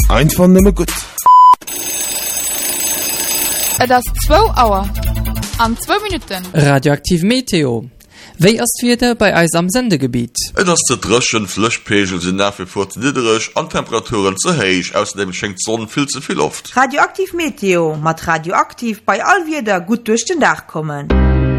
Einfach nimmer gut. Das 2 Uhr. An 2 Minuten. Radioaktiv Meteo. Wéi ass wieder bei eis am Sendegebiet? Et ass de drëschen Flëchpegel sinn nach wie vor niederrech an Temperaturen ze héich, ausserdem schenkt Sonnen viel zu viel oft. Radioaktiv Meteo mat radioaktiv bei all wieder gut durch den Dach kommen.